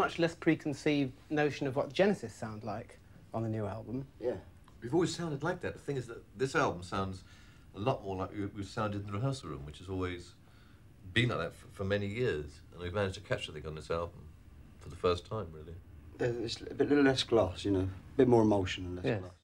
much less preconceived notion of what Genesis sound like on the new album. Yeah. We've always sounded like that. The thing is that this album sounds a lot more like we've sounded in the rehearsal room, which has always been like that for many years. And we've managed to catch the thing on this album for the first time, really. There's a bit less gloss, you know, a bit more emotion and less Yes. gloss.